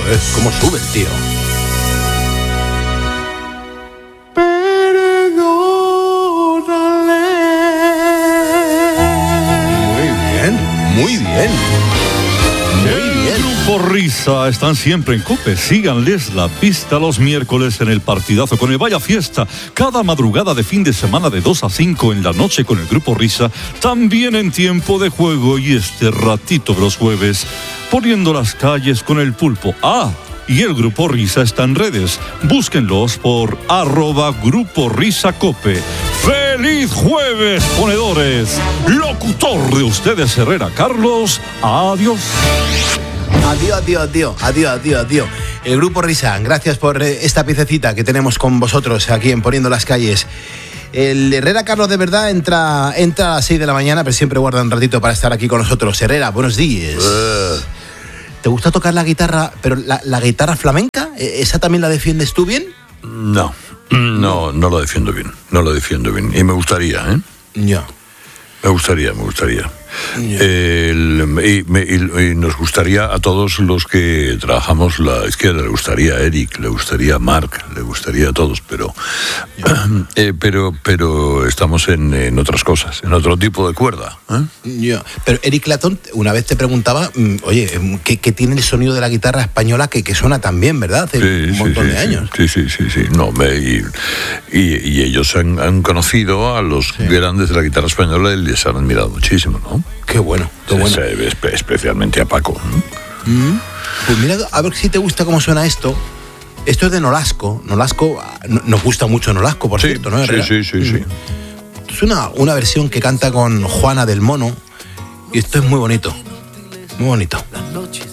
cómo sube el tío. Muy bien. Grupo Risa están siempre en COPE. Síganles la pista los miércoles en el partidazo con el Vaya Fiesta. Cada madrugada de fin de semana de 2 a 5 en la noche con el Grupo Risa. También en tiempo de juego y este ratito de los jueves poniendo las calles con el pulpo. Y el Grupo Risa está en redes. Búsquenlos por @Grupo Risa Cope. ¡Feliz jueves, ponedores! Locutor de ustedes, Herrera Carlos. Adiós. Adiós. El Grupo Risa, gracias por esta piececita que tenemos con vosotros aquí en Poniendo las Calles. El Herrera Carlos de verdad entra a las 6 de la mañana, pero siempre guarda un ratito para estar aquí con nosotros. Herrera, buenos días. ¿Te gusta tocar la guitarra, pero la guitarra flamenca? ¿Esa también la defiendes tú bien? No lo defiendo bien. No lo defiendo bien. Y me gustaría, ¿eh? Ya. Me gustaría. Y nos gustaría a todos los que trabajamos la izquierda, le gustaría a Eric, le gustaría a Marc, le gustaría a todos, pero estamos en otras cosas, en otro tipo de cuerda. Pero Eric Clapton una vez te preguaba, oye, ¿qué tiene el sonido de la guitarra española que suena tan bien, verdad? Hace un montón de años. Sí. No, y ellos han conocido a los grandes de la guitarra española y les han admirado muchísimo, ¿no? Qué bueno. Especialmente a Paco. Pues mira, a ver si te gusta cómo suena esto. Esto es de Nolasco. Nolasco, nos gusta mucho Nolasco, por cierto, ¿no? Sí. Es una versión que canta con Juana del Mono. Y esto es muy bonito. Muy bonito.